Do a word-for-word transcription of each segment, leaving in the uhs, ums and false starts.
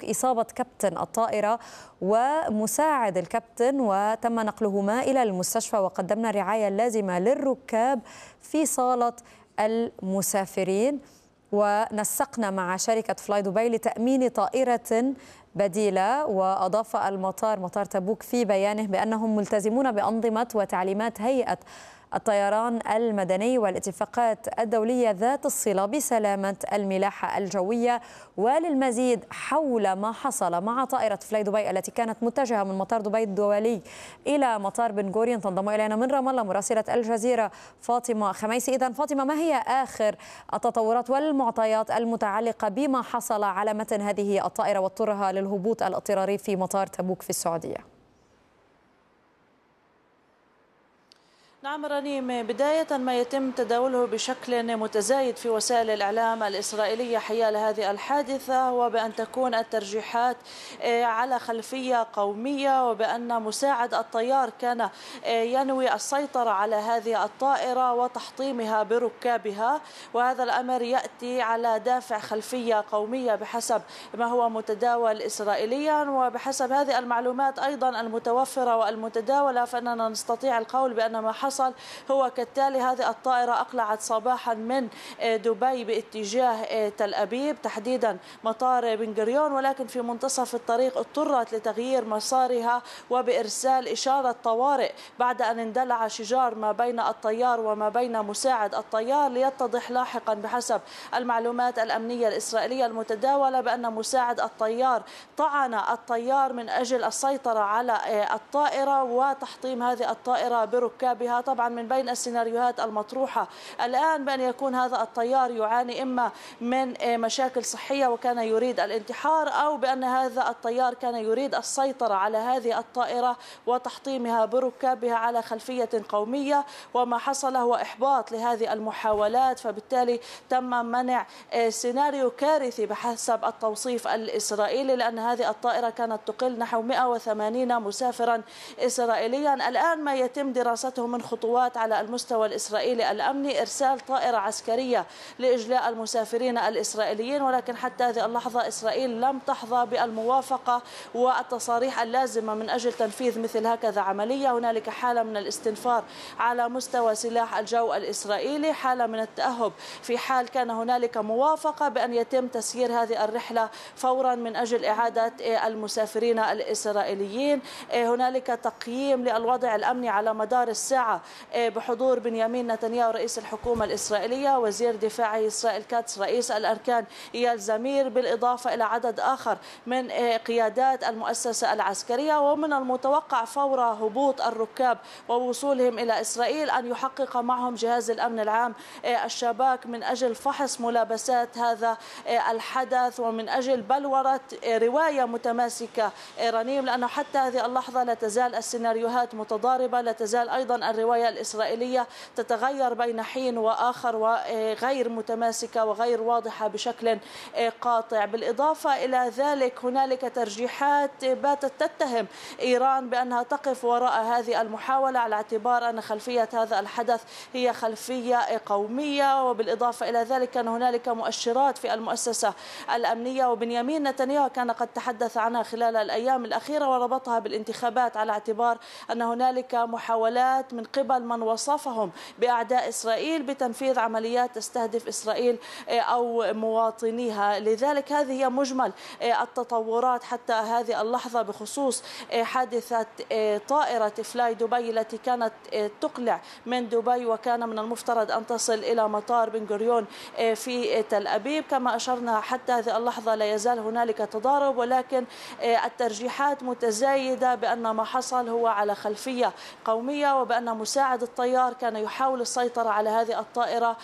إصابة كابتن الطائرة ومساعد الكابتن، وتم نقلهما إلى المستشفى وقدمنا الرعاية اللازمة للركاب في صالة المسافرين. ونسقنا مع شركة فلاي دبي لتأمين طائرة بديلة. وأضاف المطار مطار تبوك في بيانه بأنهم ملتزمون بأنظمة وتعليمات هيئة الطيران المدني والاتفاقات الدولية ذات الصلة بسلامة الملاحة الجوية. وللمزيد حول ما حصل مع طائرة فلاي دبي التي كانت متجهة من مطار دبي الدولي إلى مطار بن غوريون تنضم إلينا من رام الله مراسلة الجزيرة فاطمة خميسي. إذن فاطمة، ما هي آخر التطورات والمعطيات المتعلقة بما حصل على متن هذه الطائرة واضطرها للهبوط الاضطراري في مطار تبوك في السعودية؟ نعم رنيم، بداية ما يتم تداوله بشكل متزايد في وسائل الإعلام الإسرائيلية حيال هذه الحادثة هو بأن تكون الترجيحات على خلفية قومية، وبأن مساعد الطيار كان ينوي السيطرة على هذه الطائرة وتحطيمها بركابها، وهذا الأمر يأتي على دافع خلفية قومية بحسب ما هو متداول إسرائيليا. وبحسب هذه المعلومات أيضا المتوفرة والمتداولة فإننا نستطيع القول بأن ما حصل هو كالتالي: هذه الطائرة أقلعت صباحا من دبي باتجاه تل أبيب، تحديدا مطار بن غوريون، ولكن في منتصف الطريق اضطرت لتغيير مسارها وبإرسال إشارة طوارئ بعد أن اندلع شجار ما بين الطيار وما بين مساعد الطيار، ليتضح لاحقا بحسب المعلومات الأمنية الإسرائيلية المتداولة بأن مساعد الطيار طعن الطيار من أجل السيطرة على الطائرة وتحطيم هذه الطائرة بركابها. طبعا من بين السيناريوهات المطروحة الآن بأن يكون هذا الطيار يعاني إما من مشاكل صحية وكان يريد الانتحار، أو بأن هذا الطيار كان يريد السيطرة على هذه الطائرة وتحطيمها بركابها على خلفية قومية. وما حصل هو إحباط لهذه المحاولات، فبالتالي تم منع سيناريو كارثي بحسب التوصيف الإسرائيلي، لأن هذه الطائرة كانت تقل نحو مئة وثمانين مسافرا إسرائيليا. الآن ما يتم دراسته من خطوات على المستوى الإسرائيلي الأمني إرسال طائرة عسكرية لإجلاء المسافرين الإسرائيليين، ولكن حتى هذه اللحظة إسرائيل لم تحظى بالموافقة والتصاريح اللازمة من أجل تنفيذ مثل هكذا عملية. هنالك حالة من الاستنفار على مستوى سلاح الجو الإسرائيلي، حالة من التأهب في حال كان هنالك موافقة بأن يتم تسيير هذه الرحلة فورا من أجل إعادة المسافرين الإسرائيليين. هنالك تقييم للوضع الأمني على مدار الساعة بحضور بنيامين نتنياهو رئيس الحكومة الإسرائيلية، وزير دفاع إسرائيل كاتس، رئيس الأركان إيال زمير، بالإضافة إلى عدد آخر من قيادات المؤسسة العسكرية. ومن المتوقع فور هبوط الركاب ووصولهم إلى إسرائيل أن يحقق معهم جهاز الأمن العام الشباك من أجل فحص ملابسات هذا الحدث ومن أجل بلورة رواية متماسكة رنيم، لأنه حتى هذه اللحظة لا تزال السيناريوهات متضاربة، لا تزال أيضا الرواية الإسرائيلية تتغير بين حين وآخر وغير متماسكة وغير واضحة بشكل قاطع. بالإضافة إلى ذلك هنالك ترجيحات باتت تتهم إيران بأنها تقف وراء هذه المحاولة على اعتبار أن خلفية هذا الحدث هي خلفية قومية. وبالإضافة إلى ذلك كان هنالك مؤشرات في المؤسسة الأمنية، وبنيامين نتنياهو كان قد تحدث عنها خلال الأيام الأخيرة وربطها بالانتخابات على اعتبار أن هنالك محاولات من قبل من وصفهم بأعداء إسرائيل بتنفيذ عمليات تستهدف إسرائيل أو مواطنيها. لذلك هذه هي مجمل التطورات حتى هذه اللحظة بخصوص حادثة طائرة فلاي دبي التي كانت تقلع من دبي وكان من المفترض أن تصل إلى مطار بن غوريون في تل أبيب. كما أشرنا حتى هذه اللحظة لا يزال هنالك تضارب، ولكن الترجيحات متزايدة بأن ما حصل هو على خلفية قومية، وبأن مساعد الطيار كان يحاول السيطرة على هذه الطائرة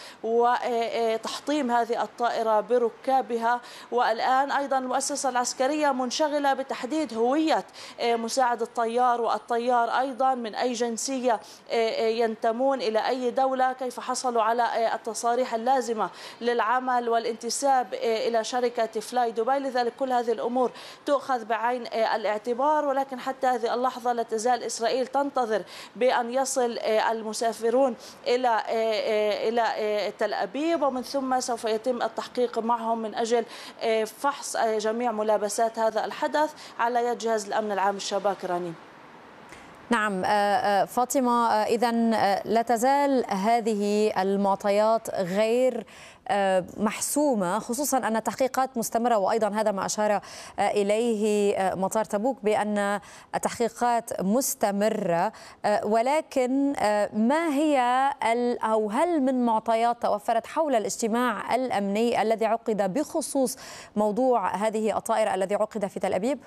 وتحطيم هذه الطائرة بركابها. والآن أيضا المؤسسة العسكرية منشغلة بتحديد هوية مساعد الطيار والطيار أيضا من أي جنسية ينتمون إلى أي دولة، كيف حصلوا على التصاريح اللازمة للعمل والانتساب إلى شركة فلاي دبي. لذلك كل هذه الأمور تؤخذ بعين الاعتبار، ولكن حتى هذه اللحظة لا تزال إسرائيل تنتظر بأن يصل يصل المسافرون إلى إلى تل أبيب، ومن ثم سوف يتم التحقيق معهم من أجل فحص جميع ملابسات هذا الحدث على يد جهاز الأمن العام الشباك. رنيم. نعم فاطمة، إذا لا تزال هذه المعطيات غير محسومة، خصوصا أن التحقيقات مستمرة، وأيضا هذا ما أشار إليه مطار تبوك بأن التحقيقات مستمرة، ولكن ما هي أو هل من معطيات توفرت حول الاجتماع الأمني الذي عقد بخصوص موضوع هذه الطائرة الذي عقد في تل أبيب؟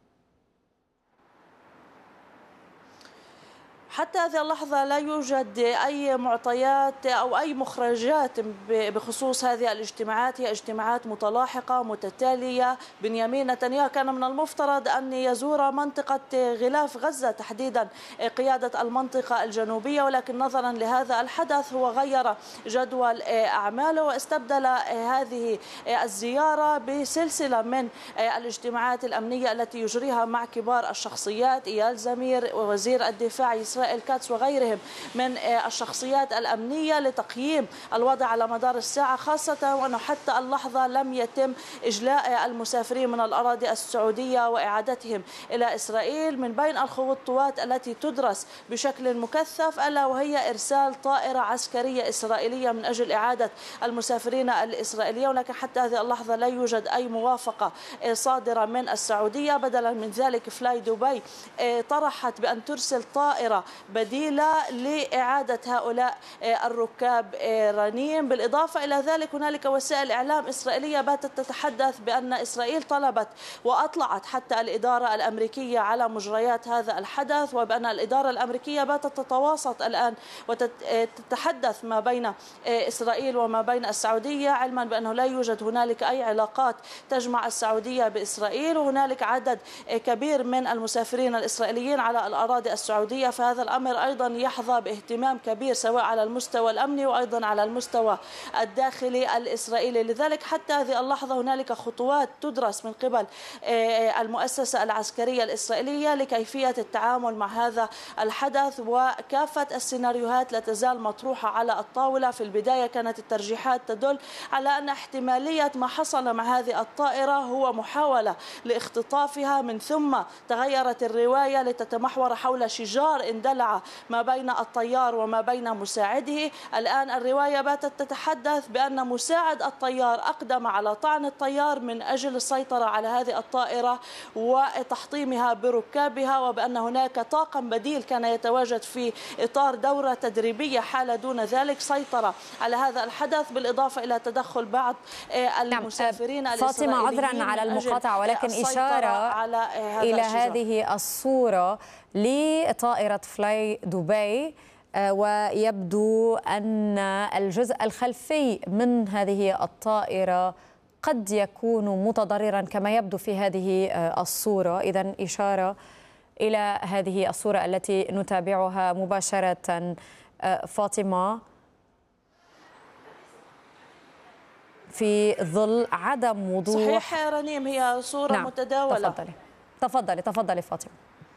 حتى هذه اللحظة لا يوجد أي معطيات أو أي مخرجات بخصوص هذه الاجتماعات. هي اجتماعات متلاحقة متتالية. بنيامين نتنياهو كان من المفترض أن يزور منطقة غلاف غزة، تحديدا قيادة المنطقة الجنوبية، ولكن نظرا لهذا الحدث هو غير جدول أعماله واستبدل هذه الزيارة بسلسلة من الاجتماعات الأمنية التي يجريها مع كبار الشخصيات، إيال زمير ووزير الدفاع إسرائيل كاتس وغيرهم من الشخصيات الأمنية لتقييم الوضع على مدار الساعة، خاصة وأنه حتى اللحظة لم يتم إجلاء المسافرين من الأراضي السعودية وإعادتهم إلى إسرائيل. من بين الخطوات التي تدرس بشكل مكثف ألا وهي إرسال طائرة عسكرية إسرائيلية من أجل إعادة المسافرين الإسرائيليين، ولكن حتى هذه اللحظة لا يوجد أي موافقة صادرة من السعودية. بدلا من ذلك فلاي دبي طرحت بأن ترسل طائرة بديلة لإعادة هؤلاء الركاب. رنيم، بالإضافة إلى ذلك هنالك وسائل إعلام إسرائيلية باتت تتحدث بأن إسرائيل طلبت وأطلعت حتى الإدارة الأمريكية على مجريات هذا الحدث، وبأن الإدارة الأمريكية باتت تتواسط الآن وتتحدث ما بين إسرائيل وما بين السعودية، علما بأنه لا يوجد هنالك أي علاقات تجمع السعودية بإسرائيل، وهنالك عدد كبير من المسافرين الإسرائيليين على الأراضي السعودية. فهذا الأمر أيضا يحظى باهتمام كبير سواء على المستوى الأمني وأيضا على المستوى الداخلي الإسرائيلي. لذلك حتى هذه اللحظة هنالك خطوات تدرس من قبل المؤسسة العسكرية الإسرائيلية لكيفية التعامل مع هذا الحدث، وكافة السيناريوهات لا تزال مطروحة على الطاولة. في البداية كانت الترجيحات تدل على أن احتمالية ما حصل مع هذه الطائرة هو محاولة لاختطافها، من ثم تغيرت الرواية لتتمحور حول شجار اندلع ما بين الطيار وما بين مساعده. الآن الرواية باتت تتحدث بأن مساعد الطيار أقدم على طعن الطيار من أجل السيطرة على هذه الطائرة وتحطيمها بركابها، وبأن هناك طاقم بديل كان يتواجد في إطار دورة تدريبية حال دون ذلك سيطرة على هذا الحدث، بالإضافة إلى تدخل بعض المسافرين الإسرائيليين. فاطمة، عذرا على المقاطعة، ولكن إشارة على هذا إلى الشجار. هذه الصورة لطائرة فلاي دبي، ويبدو أن الجزء الخلفي من هذه الطائرة قد يكون متضررا كما يبدو في هذه الصورة. إذن إشارة إلى هذه الصورة التي نتابعها مباشرة. فاطمة، في ظل عدم وضوح. صحيح يا رنيم، هي صورة نعم. متداولة. تفضلي تفضلي تفضلي فاطمة.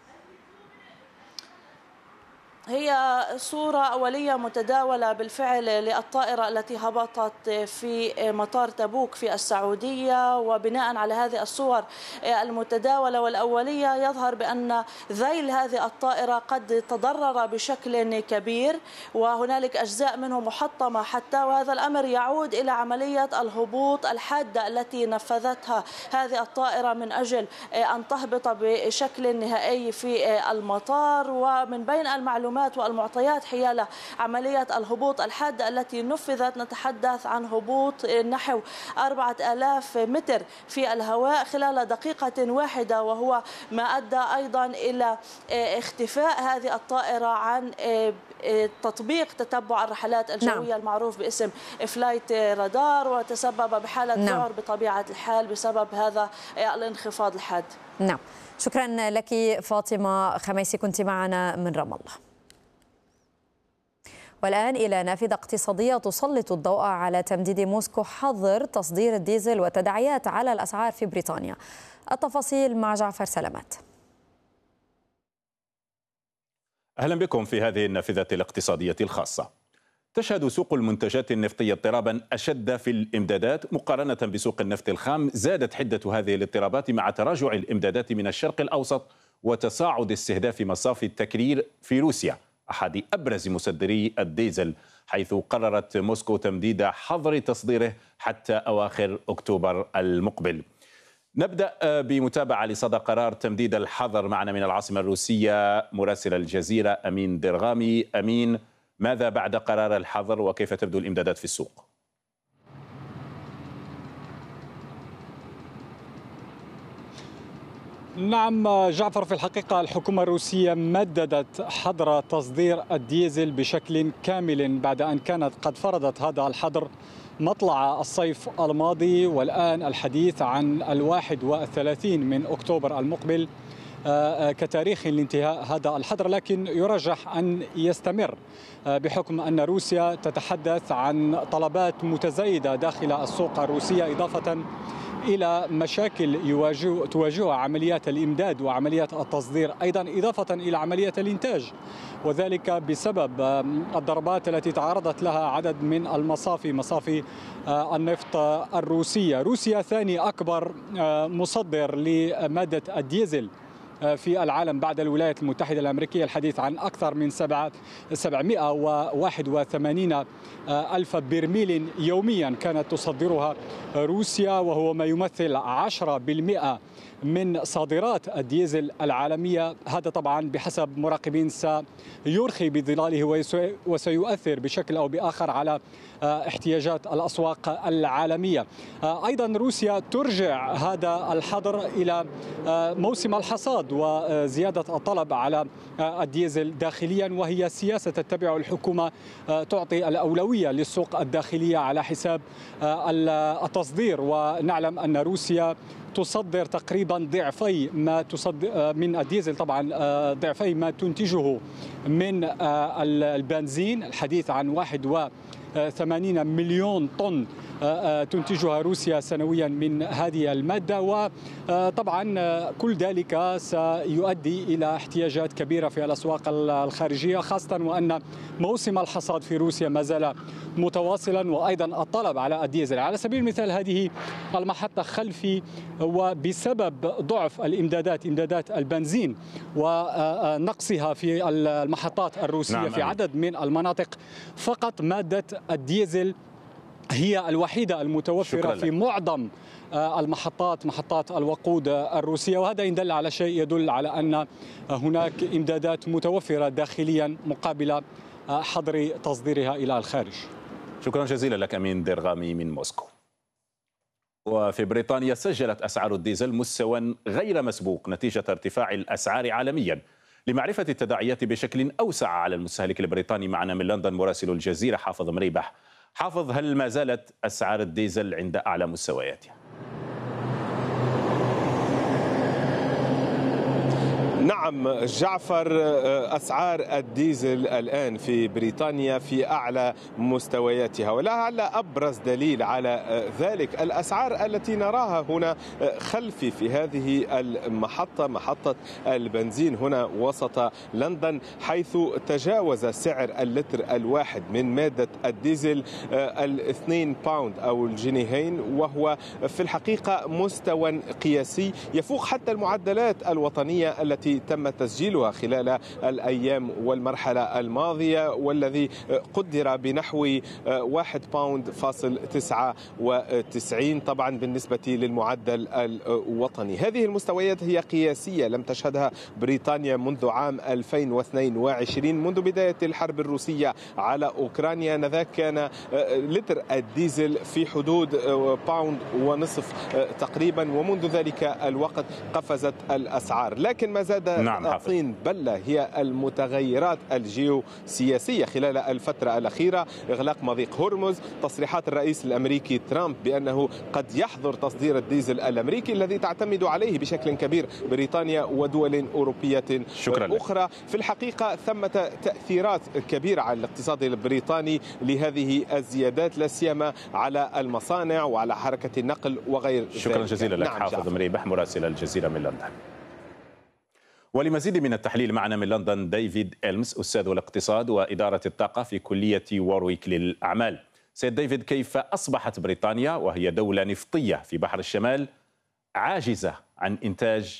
هي صورة أولية متداولة بالفعل للطائرة التي هبطت في مطار تبوك في السعودية، وبناء على هذه الصور المتداولة والأولية يظهر بأن ذيل هذه الطائرة قد تضرر بشكل كبير، وهنالك أجزاء منه محطمة حتى، وهذا الأمر يعود إلى عملية الهبوط الحادة التي نفذتها هذه الطائرة من أجل أن تهبط بشكل نهائي في المطار. ومن بين المعلومات والمعطيات حيال عملية الهبوط الحادة التي نفذت نتحدث عن هبوط نحو أربعة آلاف متر في الهواء خلال دقيقة واحدة، وهو ما أدى أيضا إلى اختفاء هذه الطائرة عن تطبيق تتبع الرحلات الجوية نعم. المعروف باسم فلايت رادار، وتسبب بحالة ذعر نعم. بطبيعة الحال بسبب هذا الانخفاض الحاد. نعم، شكرا لك فاطمة خميسي، كنت معنا من رام الله. والآن إلى نافذة اقتصادية تسلط الضوء على تمديد موسكو حظر تصدير الديزل والتداعيات على الأسعار في بريطانيا. التفاصيل مع جعفر سلامات. أهلا بكم في هذه النافذة الاقتصادية الخاصة. تشهد سوق المنتجات النفطية اضطرابا أشد في الإمدادات مقارنة بسوق النفط الخام. زادت حدة هذه الاضطرابات مع تراجع الإمدادات من الشرق الأوسط وتصاعد استهداف مصافي التكرير في روسيا أحد أبرز مصدري الديزل، حيث قررت موسكو تمديد حظر تصديره حتى أواخر أكتوبر المقبل. نبدأ بمتابعة لصدى قرار تمديد الحظر. معنا من العاصمة الروسية مراسل الجزيرة أمين درغامي. أمين، ماذا بعد قرار الحظر وكيف تبدو الإمدادات في السوق؟ نعم جعفر، في الحقيقة الحكومة الروسية مددت حظر تصدير الديزل بشكل كامل بعد أن كانت قد فرضت هذا الحظر مطلع الصيف الماضي، والآن الحديث عن الواحد والثلاثين من أكتوبر المقبل كتاريخ لانتهاء هذا الحظر، لكن يرجح أن يستمر بحكم أن روسيا تتحدث عن طلبات متزايدة داخل السوق الروسية، إضافة إلى مشاكل يواجه تواجهها عمليات الإمداد وعمليات التصدير، أيضا إضافة إلى عمليات الإنتاج، وذلك بسبب الضربات التي تعرضت لها عدد من المصافي، مصافي النفط الروسية. روسيا ثاني أكبر مصدر لمادة الديزل في العالم بعد الولايات المتحدة الأمريكية، الحديث عن أكثر من سبعمائة وواحد وثمانين ألف برميل يوميا كانت تصدرها روسيا، وهو ما يمثل عشرة بالمئة من صادرات الديزل العالمية. هذا طبعا بحسب مراقبين سيرخي بظلاله وسيؤثر بشكل أو بآخر على احتياجات الأسواق العالمية. أيضا روسيا ترجع هذا الحظر إلى موسم الحصاد وزيادة الطلب على الديزل داخليا، وهي سياسة تتبع الحكومة تعطي الأولوية للسوق الداخلية على حساب التصدير. ونعلم أن روسيا تصدر تقريبا ضعفي ما تصدر من الديزل، طبعا ضعفي ما تنتجه من البنزين، الحديث عن واحد وثمانين مليون طن تنتجها روسيا سنويا من هذه المادة، وطبعا كل ذلك سيؤدي إلى احتياجات كبيرة في الأسواق الخارجية، خاصة وأن موسم الحصاد في روسيا ما زال متواصلا، وأيضا الطلب على الديزل. على سبيل المثال هذه المحطة خلفي، وبسبب ضعف الإمدادات إمدادات البنزين ونقصها في المحطات الروسية نعم في عدد من المناطق، فقط مادة الديزل هي الوحيدة المتوفرة في معظم المحطات، محطات الوقود الروسية، وهذا إن دل على شيء يدل على أن هناك إمدادات متوفرة داخليا مقابل حظر تصديرها إلى الخارج. شكرا جزيلا لك أمين درغامي من موسكو. وفي بريطانيا سجلت أسعار الديزل مستوى غير مسبوق نتيجة ارتفاع الأسعار عالميا. لمعرفة التداعيات بشكل أوسع على المستهلك البريطاني معنا من لندن مراسل الجزيرة حافظ مريبح. حافظ، هل ما زالت أسعار الديزل عند أعلى مستوياتها؟ نعم جعفر، أسعار الديزل الآن في بريطانيا في أعلى مستوياتها، ولعل أبرز دليل على ذلك الأسعار التي نراها هنا خلفي في هذه المحطة، محطة البنزين هنا وسط لندن، حيث تجاوز سعر اللتر الواحد من مادة الديزل الاثنين باوند أو الجنيهين، وهو في الحقيقة مستوى قياسي يفوق حتى المعدلات الوطنية التي تم تسجيلها خلال الأيام والمرحلة الماضية، والذي قدر بنحو واحد باوند فاصل تسعة وتسعين طبعا بالنسبة للمعدل الوطني. هذه المستويات هي قياسية لم تشهدها بريطانيا منذ عام ألفين واثنين وعشرين، منذ بداية الحرب الروسية على أوكرانيا. نذاك كان لتر الديزل في حدود باوند ونصف تقريبا، ومنذ ذلك الوقت قفزت الأسعار. لكن ما زاد نعم الطين بلة هي المتغيرات الجيوسياسية خلال الفترة الأخيرة، إغلاق مضيق هرمز، تصريحات الرئيس الأمريكي ترامب بأنه قد يحظر تصدير الديزل الأمريكي الذي تعتمد عليه بشكل كبير بريطانيا ودول أوروبية شكرا أخرى. في الحقيقة ثمة تأثيرات كبيرة على الاقتصاد البريطاني لهذه الزيادات، لا سيما على المصانع وعلى حركة النقل وغير ذلك. شكرا جزيلا لك نعم حافظ مريبح مراسل الجزيرة من لندن. ولمزيد من التحليل معنا من لندن ديفيد إلمز أستاذ الاقتصاد وإدارة الطاقة في كلية وورويك للأعمال. سيد ديفيد، كيف أصبحت بريطانيا وهي دولة نفطية في بحر الشمال عاجزة عن إنتاج